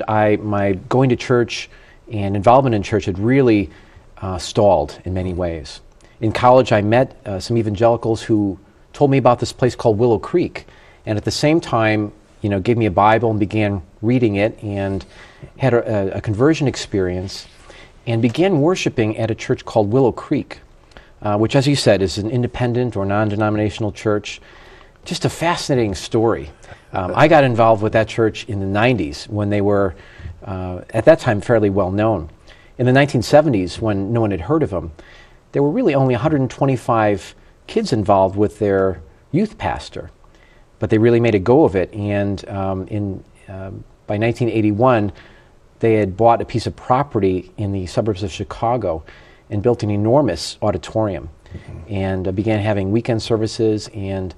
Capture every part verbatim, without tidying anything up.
I my going to church and involvement in church had really uh, stalled in many ways. In college, I met uh, some evangelicals who told me about this place called Willow Creek, and at the same time, you know, gave me a Bible and began reading it, and had a, a conversion experience, and began worshiping at a church called Willow Creek, uh, which, as you said, is an independent or non-denominational church. Just a fascinating story. Um, I got involved with that church in the nineties when they were, uh, at that time, fairly well known. In the nineteen seventies, when no one had heard of them, there were really only one hundred twenty-five kids involved with their youth pastor. But they really made a go of it, and um, in um, by nineteen eighty-one, they had bought a piece of property in the suburbs of Chicago and built an enormous auditorium, mm-hmm. and uh, began having weekend services. And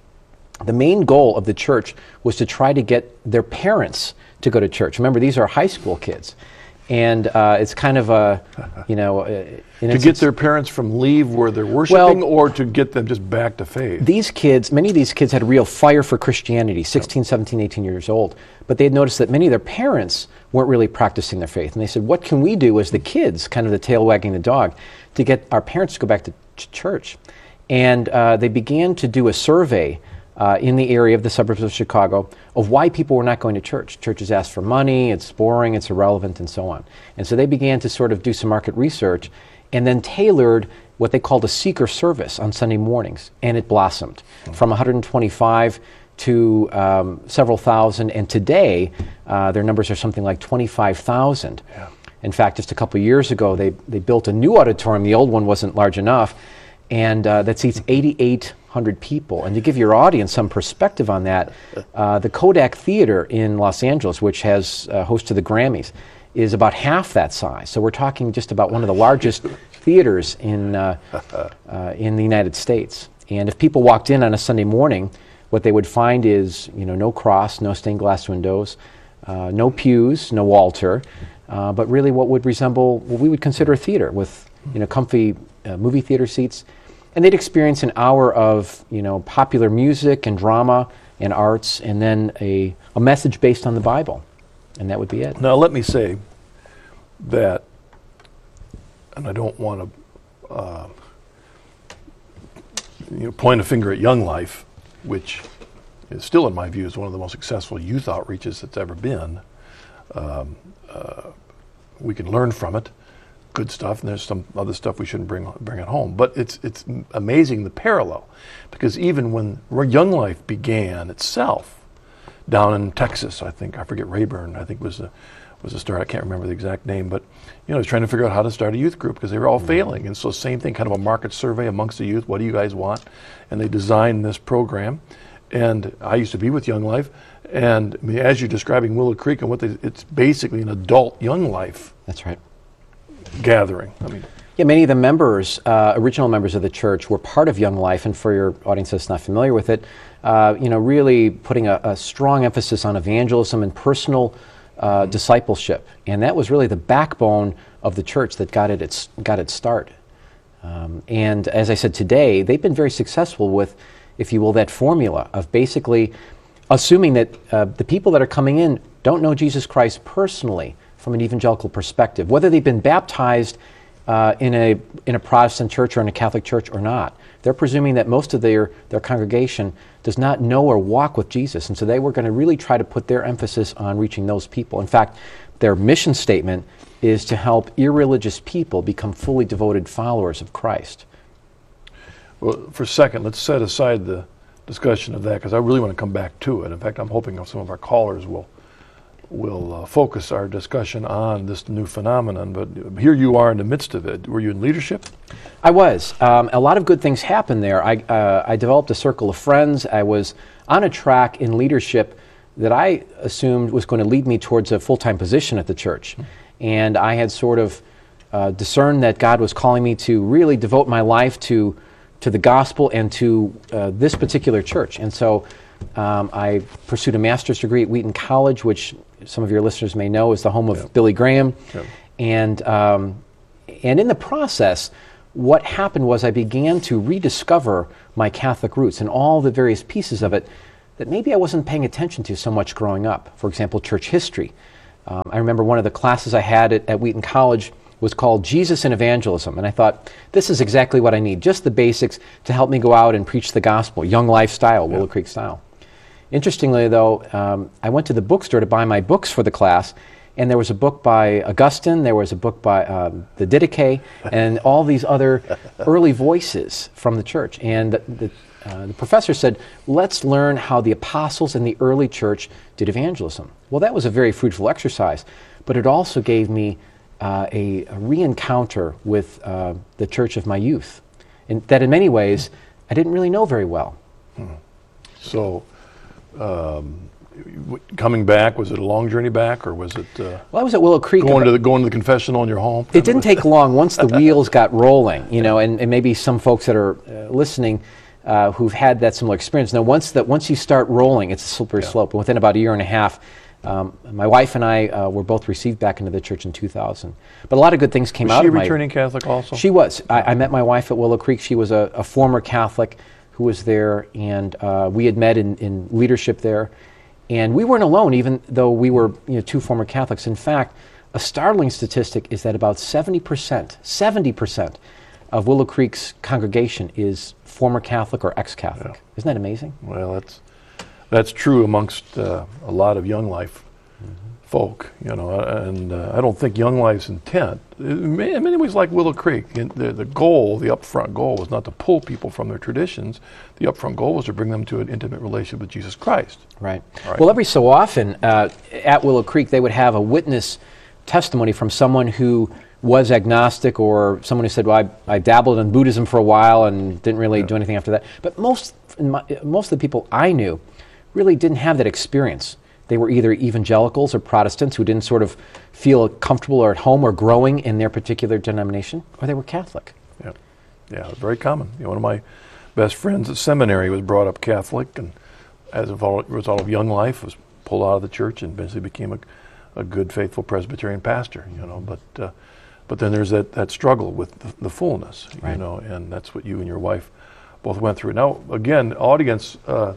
the main goal of the church was to try to get their parents to go to church. Remember, these are high school kids. And uh, it's kind of a, you know... Uh, to get their parents from leave where they're worshiping, well, or to get them just back to faith? These kids, many of these kids had a real fire for Christianity, sixteen, seventeen, eighteen years old. But they had noticed that many of their parents weren't really practicing their faith. And they said, what can we do as the kids, kind of the tail wagging the dog, to get our parents to go back to ch- church? And uh, they began to do a survey Uh, in the area of the suburbs of Chicago of why people were not going to church. Churches asked for money, it's boring, it's irrelevant, and so on. And so they began to sort of do some market research and then tailored what they called a seeker service on Sunday mornings, and it blossomed mm-hmm. from one hundred twenty-five to um, several thousand, and today uh, their numbers are something like twenty-five thousand. Yeah. In fact, just a couple of years ago, they, they built a new auditorium. The old one wasn't large enough, and uh, that seats eighty-eight hundred people. And to give your audience some perspective on that, uh, the Kodak Theater in Los Angeles, which has uh, hosted the Grammys, is about half that size. So we're talking just about one of the largest theaters in uh, uh, in the United States. And if people walked in on a Sunday morning, what they would find is, you know, no cross, no stained glass windows, uh, no pews, no altar, uh, but really what would resemble what we would consider a theater with, you know, comfy uh, movie theater seats. And they'd experience an hour of, you know, popular music and drama and arts, and then a, a message based on the Bible. And that would be it. Now, let me say that, and I don't want to uh, you know, point a finger at Young Life, which is still, in my view, is one of the most successful youth outreaches that's ever been. Um, uh, we can learn from it. Good stuff, and there's some other stuff we shouldn't bring bring it home. But it's it's amazing the parallel, because even when Young Life began itself down in Texas, I think I forget Rayburn, I think was a was a start. I can't remember the exact name, but you know, was trying to figure out how to start a youth group because they were all mm-hmm. failing, and so same thing, kind of a market survey amongst the youth. What do you guys want? And they designed this program. And I used to be with Young Life, and I mean, as you're describing Willow Creek and what they, it's basically an adult Young Life. That's right. Gathering. I mean, yeah, many of the members, uh, original members of the church, were part of Young Life, and for your audience that's not familiar with it, uh, you know, really putting a, a strong emphasis on evangelism and personal uh, mm-hmm. discipleship, and that was really the backbone of the church that got it its got its start. Um, and as I said today, they've been very successful with, if you will, that formula of basically assuming that uh, the people that are coming in don't know Jesus Christ personally, from an evangelical perspective, whether they've been baptized uh, in a in a Protestant church or in a Catholic church or not. They're presuming that most of their, their congregation does not know or walk with Jesus, and so they were going to really try to put their emphasis on reaching those people. In fact, their mission statement is to help irreligious people become fully devoted followers of Christ. Well, for a second, let's set aside the discussion of that, because I really want to come back to it. In fact, I'm hoping some of our callers will will uh, focus our discussion on this new phenomenon, but here you are in the midst of it. Were you in leadership? I was. Um, a lot of good things happened there. I, uh, I developed a circle of friends. I was on a track in leadership that I assumed was going to lead me towards a full-time position at the church. Mm-hmm. And I had sort of uh, discerned that God was calling me to really devote my life to, to the gospel and to uh, this particular church. And so um, I pursued a master's degree at Wheaton College, which some of your listeners may know is the home of yeah. Billy Graham. Yeah. And um, and in the process, what happened was I began to rediscover my Catholic roots and all the various pieces of it that maybe I wasn't paying attention to so much growing up. For example, church history. Um, I remember one of the classes I had at, at Wheaton College was called Jesus and Evangelism, and I thought, this is exactly what I need, just the basics to help me go out and preach the gospel, young life style, Willow Creek style. Interestingly, though, um, I went to the bookstore to buy my books for the class, and there was a book by Augustine, there was a book by um, the Didache, and all these other early voices from the church. And the, the, uh, the professor said, let's learn how the apostles in the early church did evangelism. Well, that was a very fruitful exercise, but it also gave me uh, a, a re-encounter with uh, the church of my youth, and that in many ways I didn't really know very well. Hmm. So, um, w- coming back, was it a long journey back, or was it uh, Well, I was at Willow Creek. going to the going to the confessional in your home? It didn't take long once the wheels got rolling, you know, and, and maybe some folks that are uh, listening uh, who've had that similar experience. Now, once that once you start rolling, it's a slippery Yeah. slope. And within about a year and a half, um, my wife and I uh, were both received back into the church in two thousand. But a lot of good things came Was out she a of my... returning Catholic also? She was. I, I met my wife at Willow Creek. She was a, a former Catholic who was there, and uh, we had met in, in leadership there. And we weren't alone, even though we were you know, two former Catholics. In fact, a startling statistic is that about seventy percent, seventy percent of Willow Creek's congregation is former Catholic or ex-Catholic. Yeah. Isn't that amazing? Well, that's that's true amongst uh, a lot of Young Life mm-hmm. folk, you know, and uh, I don't think Young Life's intent, in many, in many ways like Willow Creek, in the, the goal, the upfront goal was not to pull people from their traditions. The upfront goal was to bring them to an intimate relationship with Jesus Christ. Right. Right. Well, every so often uh, at Willow Creek, they would have a witness testimony from someone who was agnostic, or someone who said, well, I, I dabbled in Buddhism for a while and didn't really Yeah. do anything after that. But most, in my, most of the people I knew really didn't have that experience. They were either evangelicals or Protestants who didn't sort of feel comfortable or at home or growing in their particular denomination, or they were Catholic. Yeah, yeah, it's very common. You know, one of my best friends at seminary was brought up Catholic, and as a result of Young Life, was pulled out of the church and eventually became a, a good, faithful Presbyterian pastor. You know, but uh, but then there's that, that struggle with the, the fullness. Right. You know, and that's what you and your wife both went through. Now, again, audience. Uh,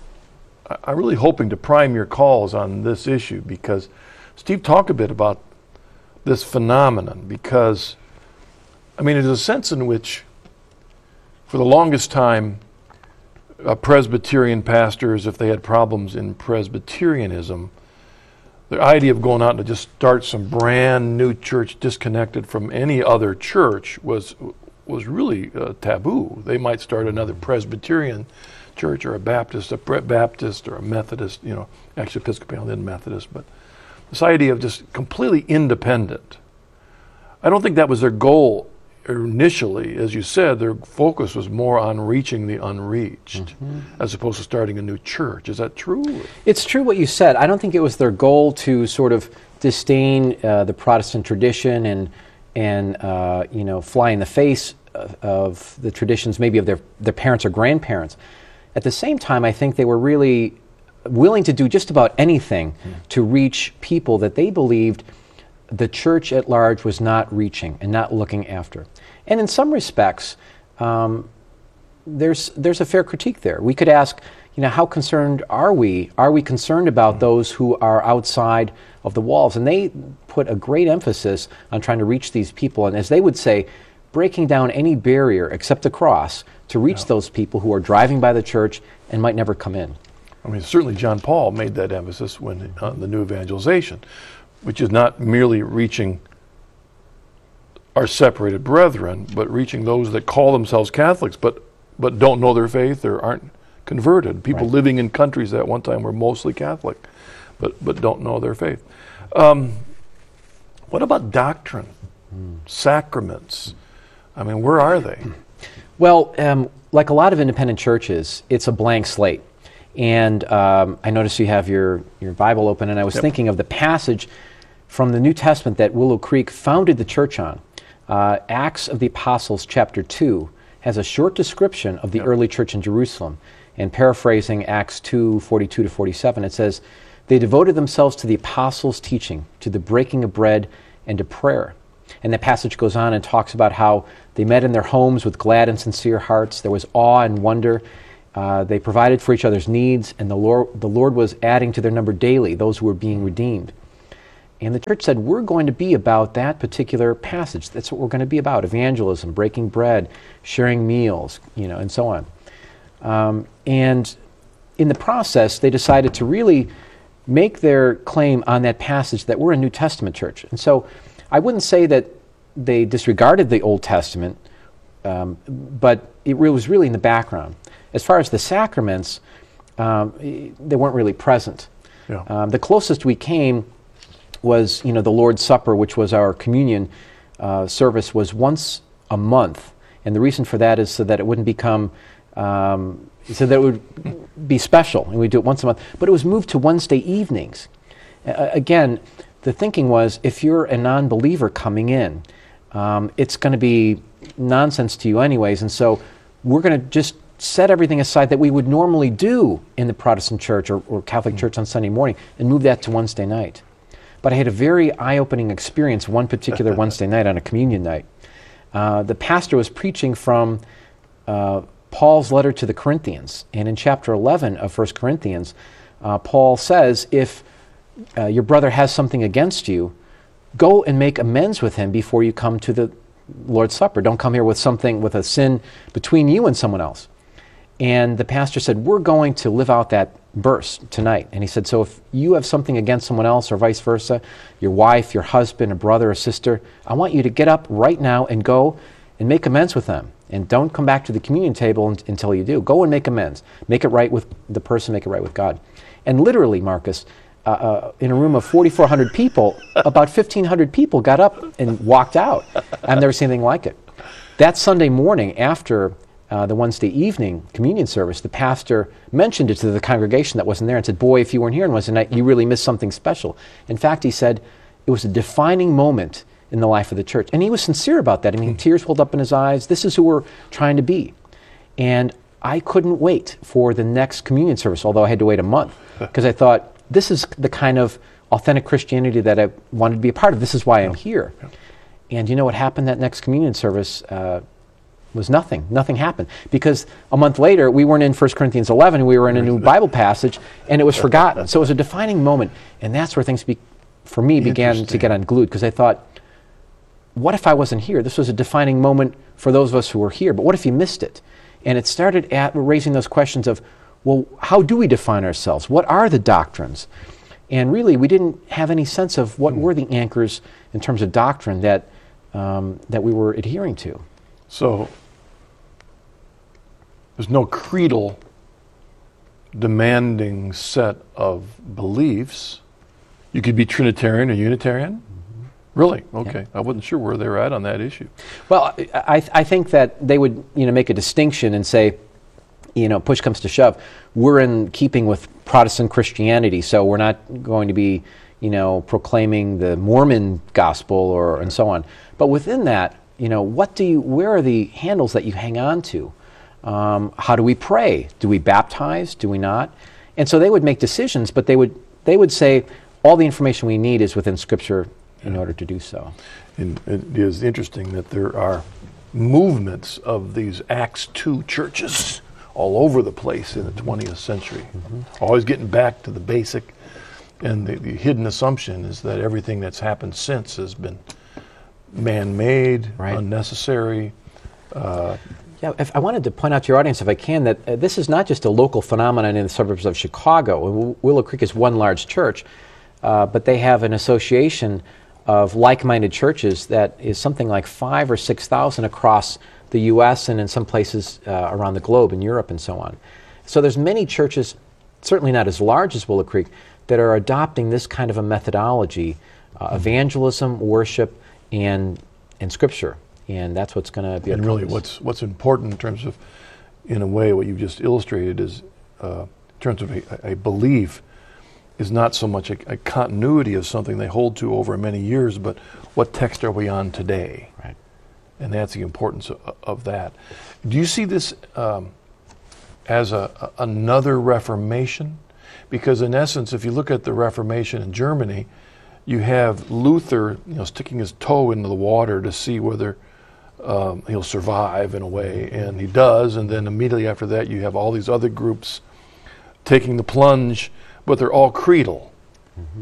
I'm really hoping to prime your calls on this issue, because Steve talked a bit about this phenomenon, because, I mean, there's a sense in which, for the longest time, uh, Presbyterian pastors, if they had problems in Presbyterianism, the idea of going out to just start some brand new church disconnected from any other church was was really uh, taboo. They might start another Presbyterian church, or a Baptist, a Baptist, or a Methodist, you know, actually Episcopal and Methodist, but this idea of just completely independent. I don't think that was their goal initially. As you said, their focus was more on reaching the unreached, mm-hmm. as opposed to starting a new church. Is that true? It's true what you said. I don't think it was their goal to sort of disdain uh, the Protestant tradition and and uh, you know, fly in the face of, of the traditions maybe of their, their parents or grandparents. At the same time, I think they were really willing to do just about anything mm. to reach people that they believed the church at large was not reaching and not looking after. And in some respects, um, there's there's a fair critique there. We could ask, you know, how concerned are we? Are we concerned about mm. those who are outside of the walls? And they put a great emphasis on trying to reach these people. And as they would say, breaking down any barrier except the cross to reach yeah. those people who are driving by the church and might never come in. I mean, certainly John Paul made that emphasis when uh, the new evangelization, which is not merely reaching our separated brethren, but reaching those that call themselves Catholics but but don't know their faith or aren't converted. People right. living in countries that at one time were mostly Catholic, but but don't know their faith. Um, what about doctrine, mm. sacraments? I mean, where are they? Well, um, like a lot of independent churches, it's a blank slate. And um, I noticed you have your, your Bible open, and I was yep. thinking of the passage from the New Testament that Willow Creek founded the church on. Uh, Acts of the Apostles, chapter two, has a short description of the yep. early church in Jerusalem. And paraphrasing Acts two, forty-two to forty-seven, it says, they devoted themselves to the apostles' teaching, to the breaking of bread, and to prayer. And the passage goes on and talks about how they met in their homes with glad and sincere hearts. There was awe and wonder. Uh, they provided for each other's needs, and the Lord, the Lord was adding to their number daily those who were being redeemed. And the church said, we're going to be about that particular passage. That's what we're going to be about, evangelism, breaking bread, sharing meals, you know, and so on. Um, and in the process, they decided to really make their claim on that passage that we're a New Testament church. And so I wouldn't say that they disregarded the Old Testament, um, but it re- was really in the background. As far as the sacraments, um, they weren't really present. Yeah. Um, the closest we came was, you know, the Lord's Supper, which was our communion uh, service, was once a month. And the reason for that is so that it wouldn't become, um, so that it would be special, and we'd do it once a month. But it was moved to Wednesday evenings. Uh, again, the thinking was, if you're a non-believer coming in, um, it's going to be nonsense to you anyways, and so we're going to just set everything aside that we would normally do in the Protestant church or, or Catholic mm-hmm. church on Sunday morning and move that to Wednesday night. But I had a very eye-opening experience one particular Wednesday night on a communion night. Uh, the pastor was preaching from uh, Paul's letter to the Corinthians. And in chapter eleven of First Corinthians, uh, Paul says, if uh, your brother has something against you, go and make amends with him before you come to the Lord's Supper. Don't come here with something, with a sin between you and someone else. And the pastor said, we're going to live out that verse tonight. And he said, so if you have something against someone else or vice versa, your wife, your husband, a brother or sister, I want you to get up right now and go and make amends with them. And don't come back to the communion table un- until you do. Go and make amends. Make it right with the person, make it right with God. And literally, Marcus, uh, uh, in a room of forty-four hundred people, about fifteen hundred people got up and walked out. I've never seen anything like it. That Sunday morning after Uh, the Wednesday evening communion service, the pastor mentioned it to the congregation that wasn't there and said, boy, if you weren't here on Wednesday night, you really missed something special. In fact, he said it was a defining moment in the life of the church. And he was sincere about that. I mean, tears welled up in his eyes. This is who we're trying to be. And I couldn't wait for the next communion service, although I had to wait a month, because I thought, this is the kind of authentic Christianity that I wanted to be a part of. This is why I'm here. And you know what happened that next communion service? Uh, was nothing. Nothing happened. Because a month later, we weren't in First Corinthians eleven, we were in a new Bible passage, and it was forgotten. So it was a defining moment, and that's where things, be, for me, began to get unglued, because I thought, what if I wasn't here? This was a defining moment for those of us who were here, but what if you missed it? And it started at raising those questions of, well, how do we define ourselves? What are the doctrines? And really, we didn't have any sense of what mm. were the anchors in terms of doctrine that um, that we were adhering to. So, there's no creedal demanding set of beliefs. You could be Trinitarian or Unitarian? Mm-hmm. Really? Okay. Yeah. I wasn't sure where they were at on that issue. Well, I, I think that they would, you know, make a distinction and say, you know, push comes to shove, we're in keeping with Protestant Christianity, so we're not going to be, you know, proclaiming the Mormon gospel or and so on. But within that, you know, what do you, where are the handles that you hang on to? Um, how do we pray? Do we baptize? Do we not? And so they would make decisions, but they would they would say all the information we need is within Scripture in yeah. order to do so. And it is interesting that there are movements of these Acts two churches all over the place in the twentieth century, mm-hmm. always getting back to the basic. And the, the hidden assumption is that everything that's happened since has been man-made, right. unnecessary. Uh, Yeah, if I wanted to point out to your audience, if I can, that uh, this is not just a local phenomenon in the suburbs of Chicago. W- Willow Creek is one large church, uh, but they have an association of like-minded churches that is something like five or six thousand across the U S and in some places uh, around the globe, in Europe and so on. So there's many churches, certainly not as large as Willow Creek, that are adopting this kind of a methodology, uh, evangelism, worship, and and Scripture. And that's what's going to be. And really, what's what's important in terms of, in a way, what you've just illustrated is, uh, in terms of a, a belief, is not so much a, a continuity of something they hold to over many years, but what text are we on today? Right. And that's the importance of, of that. Do you see this um, as a, a another Reformation? Because in essence, if you look at the Reformation in Germany, you have Luther, you know, sticking his toe into the water to see whether Um, he'll survive in a way, and he does, and then immediately after that you have all these other groups taking the plunge, but they're all creedal. Mm-hmm.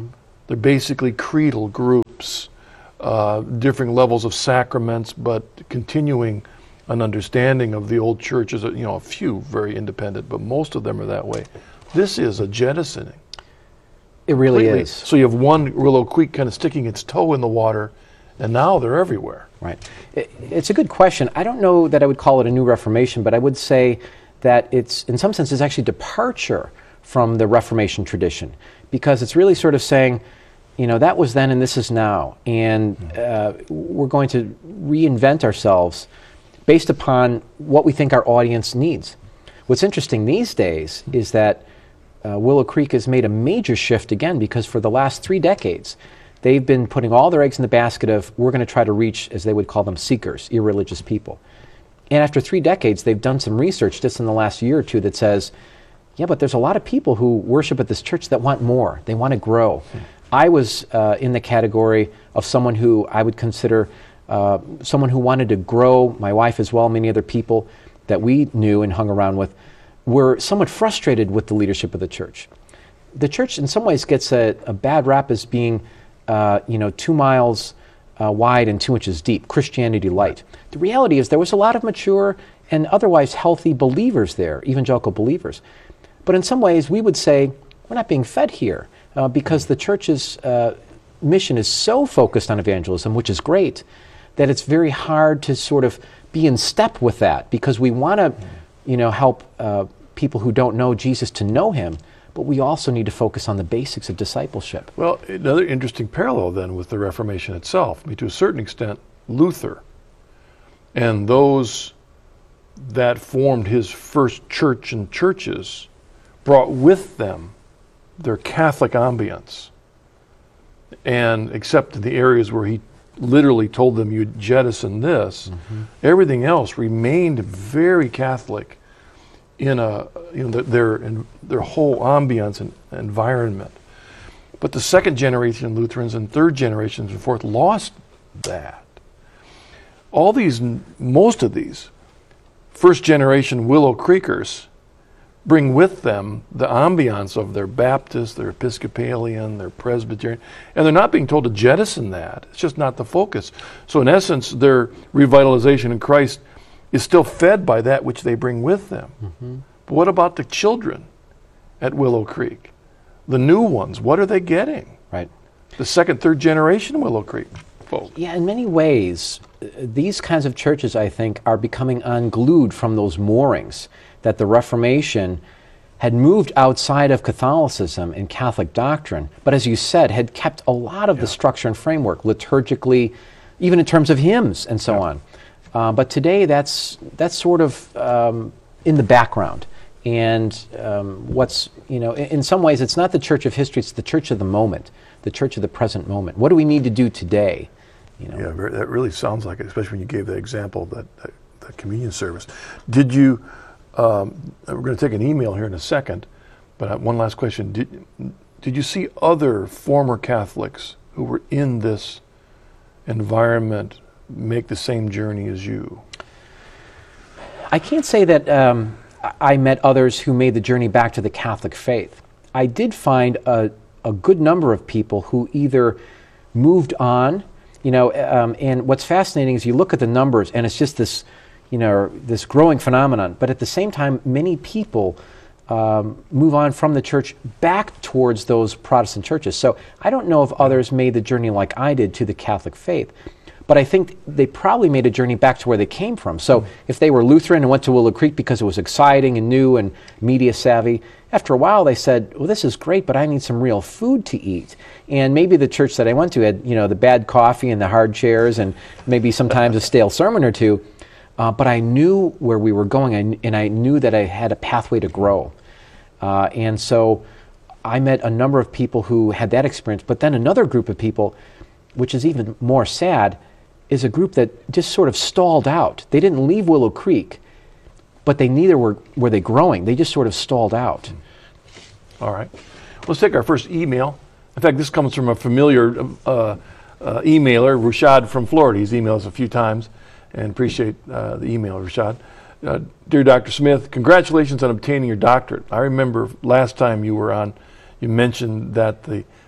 They're basically creedal groups, uh, different levels of sacraments, but continuing an understanding of the old church. Is a, you know, a few very independent, but most of them are that way. This is a jettisoning. It really Completely. is. So you have one Willow Creek kind of sticking its toe in the water, and now they're everywhere. Right. It, it's a good question. I don't know that I would call it a new Reformation, but I would say that it's, in some sense, it's actually departure from the Reformation tradition, because it's really sort of saying, you know, that was then and this is now, and uh, we're going to reinvent ourselves based upon what we think our audience needs. What's interesting these days is that uh, Willow Creek has made a major shift again, because for the last three decades, they've been putting all their eggs in the basket of, we're going to try to reach, as they would call them, seekers, irreligious people. And after three decades, they've done some research just in the last year or two that says, yeah, but there's a lot of people who worship at this church that want more. They want to grow. Hmm. I was uh, in the category of someone who I would consider uh, someone who wanted to grow. My wife as well, many other people that we knew and hung around with, were somewhat frustrated with the leadership of the church. The church in some ways gets a, a bad rap as being uh, you know, two miles uh, wide and two inches deep, Christianity light. The reality is there was a lot of mature and otherwise healthy believers there, evangelical believers. But in some ways we would say, we're not being fed here uh, because the church's uh, mission is so focused on evangelism, which is great, that it's very hard to sort of be in step with that, because we want to, you know, help uh, people who don't know Jesus to know him, but we also need to focus on the basics of discipleship. Well, another interesting parallel then with the Reformation itself. I mean, to a certain extent, Luther and those that formed his first church and churches brought with them their Catholic ambience. And except in the areas where he literally told them, you jettison this, mm-hmm. everything else remained very Catholic in a, you know, their in their whole ambience and environment. But the second generation Lutherans and third generations and forth lost that. All these, most of these first generation Willow Creekers bring with them the ambiance of their Baptist, their Episcopalian, their Presbyterian, and they're not being told to jettison that. It's just not the focus. So in essence, their revitalization in Christ is still fed by that which they bring with them. Mm-hmm. But what about the children at Willow Creek? The new ones, what are they getting? Right. The second, third generation Willow Creek folk. Yeah, in many ways, uh, these kinds of churches, I think, are becoming unglued from those moorings that the Reformation had moved outside of Catholicism and Catholic doctrine, but as you said, had kept a lot of yeah. the structure and framework, liturgically, even in terms of hymns and so yeah. on. Uh, but today, that's that's sort of um, in the background. And um, what's, you know, in, in some ways, it's not the church of history, it's the church of the moment, the church of the present moment. What do we need to do today? You know? Yeah, very, that really sounds like it, especially when you gave that example, that, that, that communion service. Did you, um, we're going to take an email here in a second, but uh, one last question. Did, did you see other former Catholics who were in this environment make the same journey as you? I can't say that um, I met others who made the journey back to the Catholic faith. I did find a, a good number of people who either moved on, you know, um, and what's fascinating is you look at the numbers and it's just this, you know, this growing phenomenon, but at the same time, many people um, move on from the church back towards those Protestant churches. So I don't know if others made the journey like I did to the Catholic faith, but I think they probably made a journey back to where they came from. So mm-hmm. if they were Lutheran and went to Willow Creek because it was exciting and new and media savvy, after a while they said, well, this is great, but I need some real food to eat. And maybe the church that I went to had, you know, the bad coffee and the hard chairs and maybe sometimes a stale sermon or two, uh, but I knew where we were going, and I knew that I had a pathway to grow. Uh, and so I met a number of people who had that experience, but then another group of people, which is even more sad, is a group that just sort of stalled out. They didn't leave Willow Creek, but they neither were were they growing. They just sort of stalled out. All right. Let's take our first email. In fact, this comes from a familiar uh, uh, emailer, Rushad from Florida. He's emailed us a few times, and appreciate uh, the email, Rushad. Uh, Dear Doctor Smith, congratulations on obtaining your doctorate. I remember last time you were on, you mentioned that the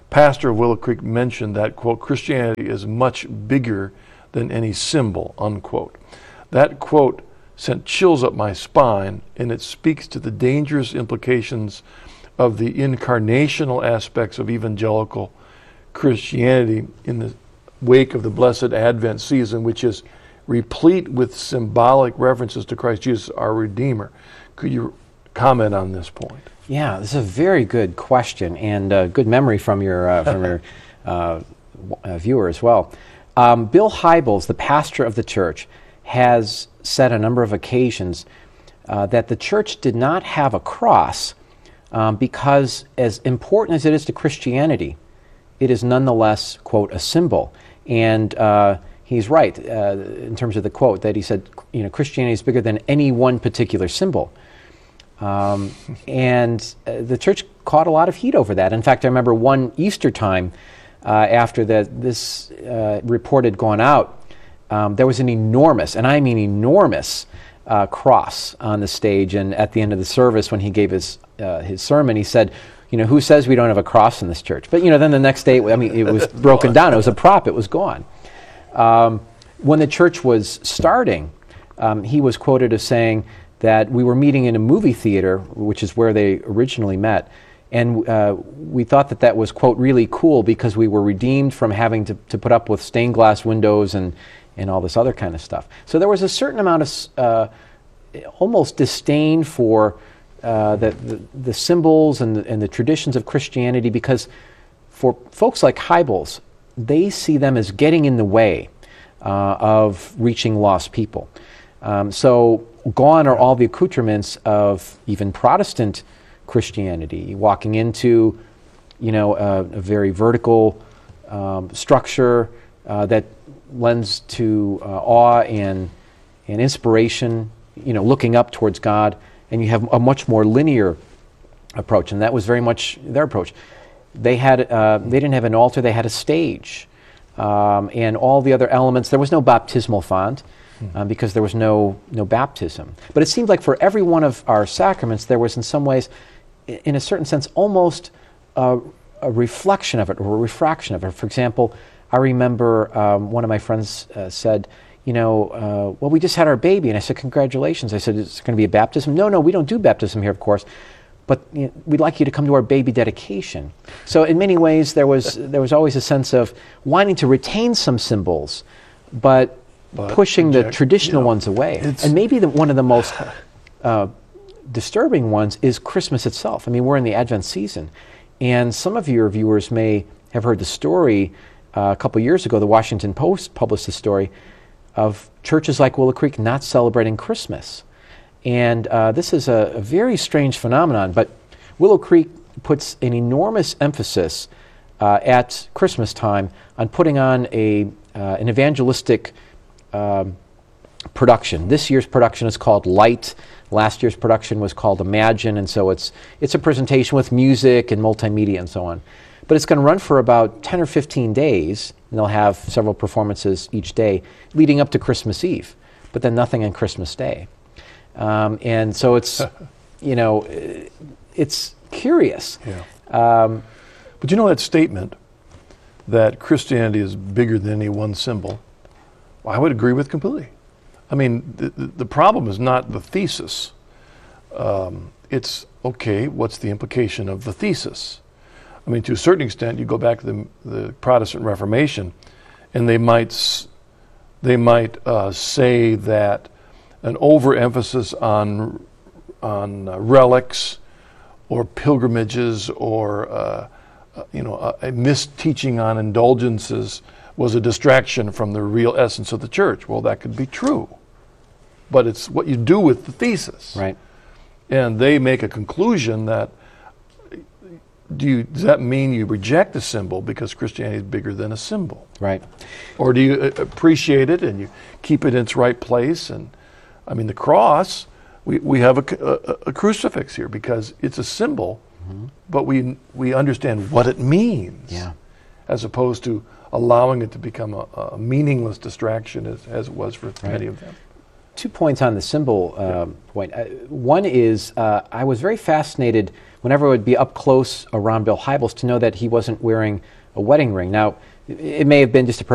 pastor of Willow Creek mentioned that, quote, Christianity is much bigger than any symbol, unquote. That quote sent chills up my spine, and it speaks to the dangerous implications of the incarnational aspects of evangelical Christianity in the wake of the Blessed Advent season, which is replete with symbolic references to Christ Jesus, our Redeemer. Could you comment on this point? Yeah, this is a very good question, and uh, good memory from your uh, from your uh, uh, viewer as well. Um, Bill Hybels, the pastor of the church, has said on a number of occasions uh, that the church did not have a cross um, because, as important as it is to Christianity, it is nonetheless, quote, a symbol. And uh, he's right uh, in terms of the quote that he said, you know, Christianity is bigger than any one particular symbol. Um, and uh, the church caught a lot of heat over that. In fact, I remember one Easter time uh, after that this uh, report had gone out, um, there was an enormous, and I mean enormous, uh, cross on the stage. And at the end of the service, when he gave his uh, his sermon, he said, you know, who says we don't have a cross in this church? But, you know, then the next day, I mean, it was broken down. It was a prop. It was gone. Um, when the church was starting, um, he was quoted as saying that we were meeting in a movie theater, which is where they originally met, and uh, we thought that that was, quote, really cool because we were redeemed from having to, to put up with stained glass windows and, and all this other kind of stuff. So there was a certain amount of uh, almost disdain for uh, the, the, the symbols and the, and the traditions of Christianity, because for folks like Hybels, they see them as getting in the way uh, of reaching lost people. Um, so gone are all the accoutrements of even Protestant Christianity, walking into, you know, a, a very vertical um, structure uh, that lends to uh, awe and and inspiration, you know, looking up towards God, and you have a much more linear approach, and that was very much their approach. They had uh, they didn't have an altar; they had a stage, um, and all the other elements. There was no baptismal font. Um, because there was no no baptism. But it seemed like for every one of our sacraments, there was in some ways, i- in a certain sense, almost a, a reflection of it or a refraction of it. For example, I remember um, one of my friends uh, said, you know, uh, well, we just had our baby. And I said, congratulations. I said, is it going to be a baptism? No, no, we don't do baptism here, of course. But you know, we'd like you to come to our baby dedication. So in many ways, there was there was always a sense of wanting to retain some symbols, but But pushing the reject- traditional you know, ones away. it's- And maybe the, one of the most uh, disturbing ones is Christmas itself. I mean, we're in the Advent season, and some of your viewers may have heard the story uh, a couple years ago. The Washington Post published a story of churches like Willow Creek not celebrating Christmas. And uh, this is a, a very strange phenomenon, but Willow Creek puts an enormous emphasis uh, at Christmas time on putting on a uh, an evangelistic Um, production. This year's production is called Light. Last year's production was called Imagine, and so it's it's a presentation with music and multimedia and so on. But it's going to run for about ten or fifteen days, and they'll have several performances each day leading up to Christmas Eve, but then nothing on Christmas Day. Um, and so it's, you know, i- it's curious. Yeah. Um, But you know that statement that Christianity is bigger than any one symbol? I would agree with completely. I mean, the, the, the problem is not the thesis. Um, it's, okay, what's the implication of the thesis? I mean, to a certain extent, you go back to the, the Protestant Reformation, and they might, s- they might uh, say that an overemphasis on, on uh, relics or pilgrimages or, uh, uh, you know, a, a misteaching on indulgences was a distraction from the real essence of the church. Well, that could be true, but it's what you do with the thesis. right. And they make a conclusion that, do you, does that mean you reject the symbol because Christianity is bigger than a symbol? Right. Or do you uh, appreciate it and you keep it in its right place? And I mean, the cross, we, we have a, c- a- a crucifix here because it's a symbol, Mm-hmm. but we, we understand what it means, Yeah. as opposed to allowing it to become a, a meaningless distraction as, as it was for many of them. two points on the symbol um, point. Uh, one is uh, I was very fascinated whenever I would be up close around Bill Hybels to know that he wasn't wearing a wedding ring. Now, it may have been just a